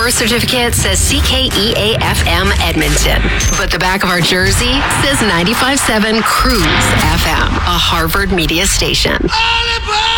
birth certificate says CKEA-FM Edmonton, but the back of our jersey says 95.7 Cruise FM, a Harvard media station.